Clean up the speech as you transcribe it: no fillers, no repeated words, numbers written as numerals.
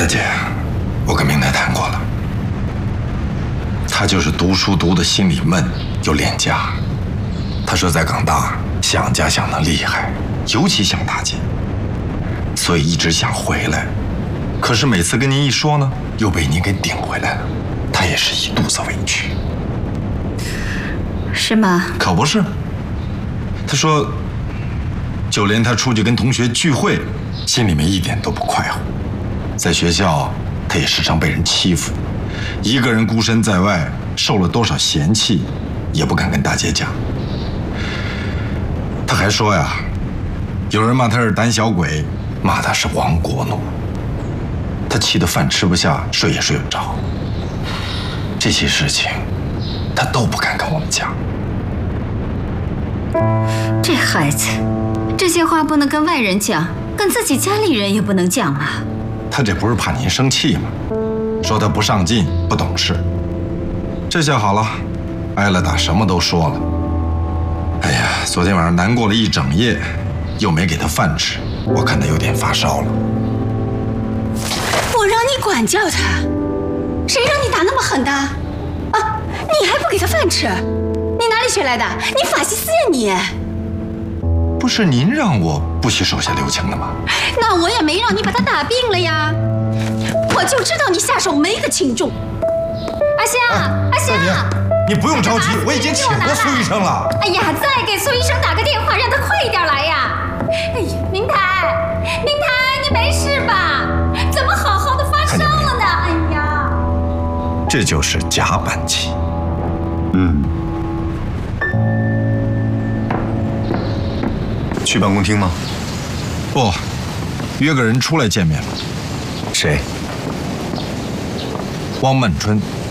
大姐，我跟明台谈过了，他就是读书读的心里闷又恋家。他说在港大想家想得厉害，尤其想大姐，所以一直想回来。可是每次跟您一说呢，又被您给顶回来了，他也是一肚子委屈。 是吗？ 可不是。他说，就连他出去跟同学聚会，心里面一点都不快活。在学校，他也时常被人欺负，一个人孤身在外，受了多少嫌弃，也不敢跟大姐讲。他还说呀，有人骂他是胆小鬼，骂他是亡国奴。他气得饭吃不下，睡也睡不着。这些事情，他都不敢跟我们讲。 这孩子，这些话不能跟外人讲，跟自己家里人也不能讲啊。 他这不是怕您生气吗？说他不上进、不懂事。这下好了，挨了打，什么都说了。哎呀，昨天晚上难过了一整夜，又没给他饭吃，我看他有点发烧了。 我让你管教他，谁让你打那么狠的？啊，你还不给他饭吃？你哪里学来的？你法西斯呀你！ 不是您让我不许手下留情的吗？ 那我也没让你把他打病了呀。我就知道你下手没个轻重。阿香，阿香， 你不用着急，我已经请过苏医生了。 哎呀，再给苏医生打个电话，让他快一点来呀！哎呀，明台，明台，你没事吧？怎么好好的发烧了呢？哎呀， 这就是夹板气。 去办公厅吗？ 不，约个人出来见面。 谁？ 汪曼春。